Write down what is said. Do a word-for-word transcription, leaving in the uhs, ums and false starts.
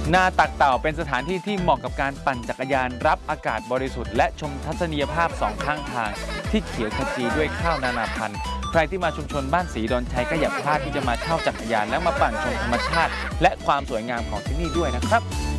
นาตักเต่าเป็นสถานที่ที่เหมาะกับการปั่นจักรยานรับอากาศบริสุทธิ์และชมทัศนียภาพสองข้างทางที่เขียวขจีด้วยข้าวนานาพันธุ์ใครที่มาชุมชนบ้านศรีดอนชัยก็อย่าพลาดที่จะมาเช่าจักรยานและมาปั่นชมธรรมชาติและความสวยงามของที่นี่ด้วยนะครับ